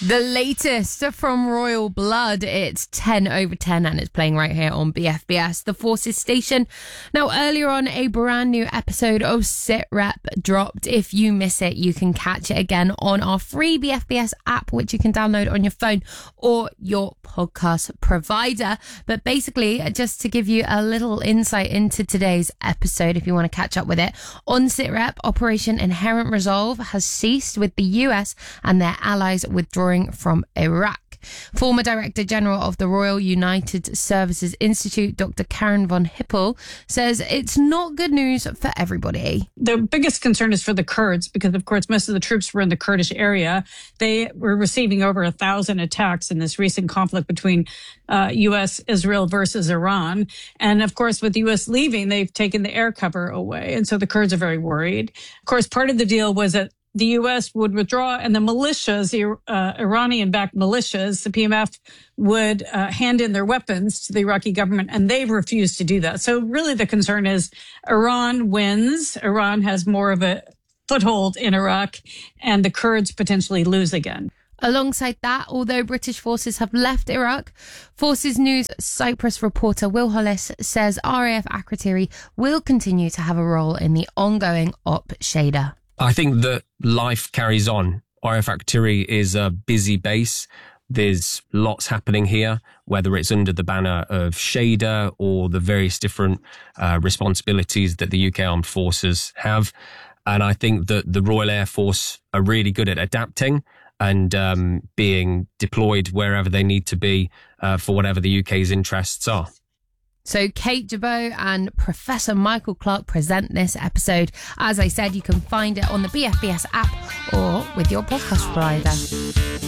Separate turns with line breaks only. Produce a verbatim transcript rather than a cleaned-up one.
The latest from Royal Blood. It's ten over ten and it's playing right here on B F B S, the Forces station. Now, earlier on, a brand new episode of SitRep dropped. If you miss it, you can catch it again on our free B F B S app, which you can download on your phone or your podcast provider. But basically, just to give you a little insight into today's episode, if you want to catch up with it, on SitRep, Operation Inherent Resolve has ceased with the U S and their allies withdrawing from Iraq. Former Director General of the Royal United Services Institute, Doctor Karen von Hippel, says it's not good news for everybody.
The biggest concern is for the Kurds because, of course, most of the troops were in the Kurdish area. They were receiving over a thousand attacks in this recent conflict between uh, U S, Israel versus Iran. And, of course, with the U S leaving, they've taken the air cover away. And so the Kurds are very worried. Of course, part of the deal was that the U S would withdraw and the militias, the uh, Iranian-backed militias, the P M F, would uh, hand in their weapons to the Iraqi government, and they've refused to do that. So really the concern is Iran wins. Iran has more of a foothold in Iraq, and the Kurds potentially lose again.
Alongside that, although British forces have left Iraq, Forces News Cyprus reporter Will Hollis says R A F Akrotiri will continue to have a role in the ongoing Op Shader.
I think that life carries on. R A F Akrotiri is a busy base. There's lots happening here, whether it's under the banner of Shader or the various different uh, responsibilities that the U K Armed Forces have. And I think that the Royal Air Force are really good at adapting and um, being deployed wherever they need to be uh, for whatever the U K's interests are.
So Kate Jabot and Professor Michael Clark present this episode. As I said, you can find it on the B F B S app or with your podcast provider.